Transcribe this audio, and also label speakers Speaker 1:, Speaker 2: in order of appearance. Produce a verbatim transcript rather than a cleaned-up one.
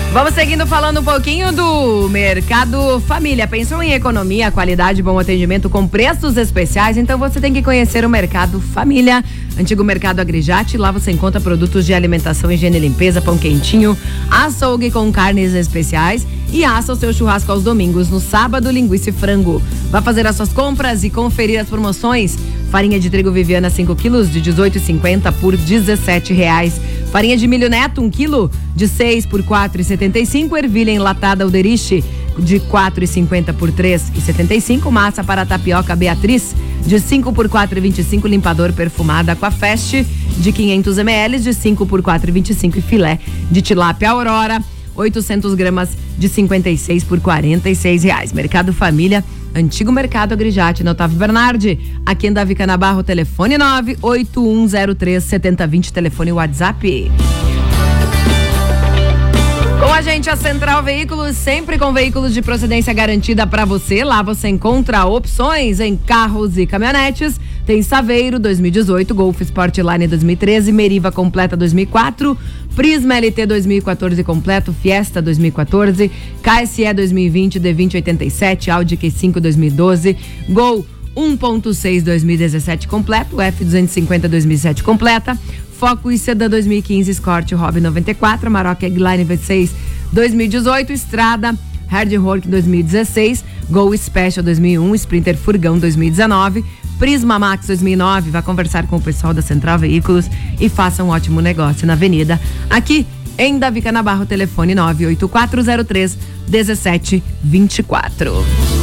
Speaker 1: Vamos seguindo falando um pouquinho do Mercado Família. Pensou em economia, qualidade, bom atendimento com preços especiais? Então você tem que conhecer o Mercado Família, antigo Mercado Agrijate. Lá você encontra produtos de alimentação, higiene e limpeza, pão quentinho, açougue com carnes especiais e assa o seu churrasco aos domingos. No sábado, linguiça e frango. Vá fazer as suas compras e conferir as promoções. Farinha de trigo Viviana cinco quilos de dezoito reais e cinquenta centavos por dezessete reais. Farinha de milho Neto um quilo de seis por quatro reais e setenta e cinco centavos. Ervilha enlatada Alderich de quatro reais e cinquenta centavos por três reais e setenta e cinco centavos. Massa para tapioca Beatriz de cinco por quatro reais e vinte e cinco centavos. Limpador perfumada Aquafest de quinhentos mililitros de cinco por quatro reais e vinte e cinco centavos. E filé de tilápia Aurora oitocentas gramas de cinquenta e seis por quarenta e seis reais. Mercado Família, antigo Mercado Agrijate, na Otávio Bernardi, aqui em Davi Canabarro, telefone nove oito um zero três sete zero dois zero, telefone WhatsApp. Com a gente, a Central Veículos, sempre com veículos de procedência garantida para você. Lá você encontra opções em carros e caminhonetes. Tem Saveiro dois mil e dezoito, Golf Sportline dois mil e treze, Meriva completa dois mil e quatro, Prisma L T dois mil e quatorze completo, Fiesta dois mil e quatorze, K S E dois mil e vinte, D vinte oitenta e sete, Audi Q cinco dois mil e doze, Gol um ponto seis dois mil e dezessete completo, F duzentos e cinquenta dois mil e sete completa, Focus Sedan dois mil e quinze, Escort Hobby noventa e quatro, Maroc Eggline V seis dois mil e dezoito, Estrada Hard Rock dois mil e dezesseis, Gol Special dois mil e um, Sprinter Furgão dois mil e dezenove, Prisma Max dois mil e nove. Vá conversar com o pessoal da Central Veículos e faça um ótimo negócio na Avenida, aqui em Davi Canabarro, telefone nove oito quatro zero três um sete dois quatro.